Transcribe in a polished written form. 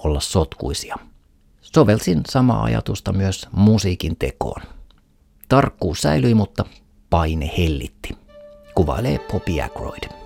olla sotkuisia. Sovelsin samaa ajatusta myös musiikin tekoon. Tarkkuus säilyi, mutta paine hellitti, kuvailee Bobby Ackroyd.